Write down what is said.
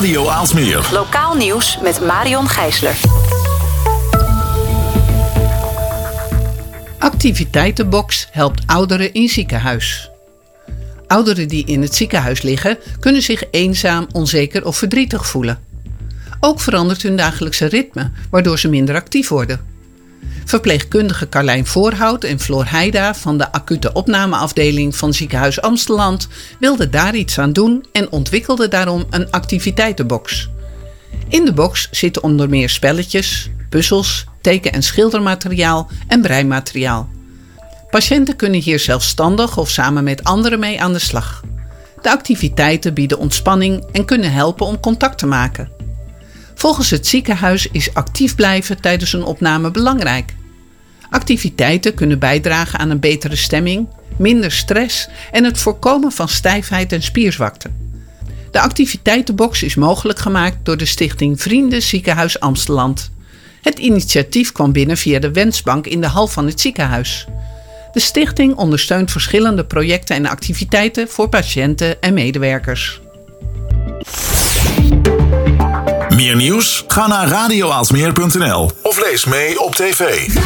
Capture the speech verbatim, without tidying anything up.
Radio Aalsmeer. Lokaal nieuws met Marion Gijsler. Activiteitenbox helpt ouderen in ziekenhuis. Ouderen die in het ziekenhuis liggen kunnen zich eenzaam, onzeker of verdrietig voelen. Ook verandert hun dagelijkse ritme, waardoor ze minder actief worden. Verpleegkundige Carlijn Voorhout en Floor Heida van de acute opnameafdeling van Ziekenhuis Amsteland wilden daar iets aan doen en ontwikkelden daarom een activiteitenbox. In de box zitten onder meer spelletjes, puzzels, teken- en schildermateriaal en breimateriaal. Patiënten kunnen hier zelfstandig of samen met anderen mee aan de slag. De activiteiten bieden ontspanning en kunnen helpen om contact te maken. Volgens het ziekenhuis is actief blijven tijdens een opname belangrijk. Activiteiten kunnen bijdragen aan een betere stemming, minder stress en het voorkomen van stijfheid en spierzwakte. De activiteitenbox is mogelijk gemaakt door de stichting Vrienden Ziekenhuis Amsteland. Het initiatief kwam binnen via de Wensbank in de hal van het ziekenhuis. De stichting ondersteunt verschillende projecten en activiteiten voor patiënten en medewerkers. Meer nieuws? Ga naar radio aalsmeer punt n l of lees mee op tv.